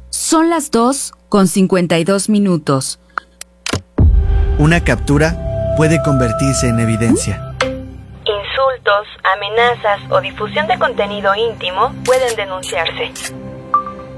Son las 2:52. Una captura puede convertirse en evidencia. Insultos, amenazas o difusión de contenido íntimo pueden denunciarse.